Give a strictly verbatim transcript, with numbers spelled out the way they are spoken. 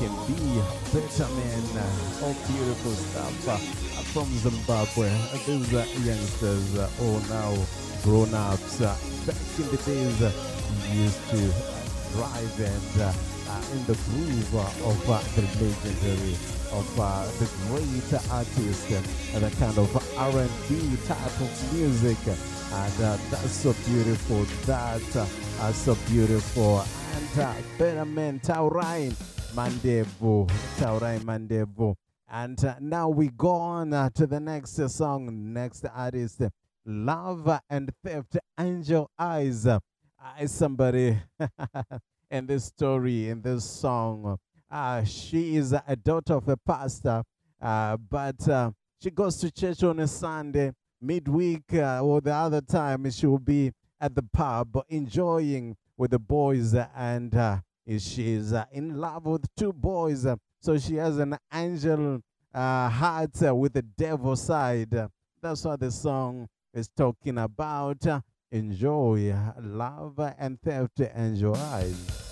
can be better men. Uh, all beautiful stuff uh, from Zimbabwe. Uh, these uh, youngsters, uh, all now grown ups. Uh, back in the days, uh, we used to uh, drive and uh, uh, in the groove uh, of uh, the legendary, of uh, the great artist, uh, the kind of R and B type of music. And uh, that's so beautiful. That uh, uh, so beautiful. And uh, better men, Taurain Mandevu, Taurain Mandevu. And uh, now we go on uh, to the next uh, song, next artist, Love and Theft, Angel Eyes. Uh, is somebody in this story, in this song. Uh, she is a daughter of a pastor, uh, but uh, she goes to church on a Sunday, midweek, uh, or the other time she will be at the pub enjoying with the boys, uh, and uh, she's uh, in love with two boys. Uh, so she has an angel uh, heart uh, with the devil side. Uh, that's what the song is talking about. Uh, enjoy, uh, love and theft, enjoy.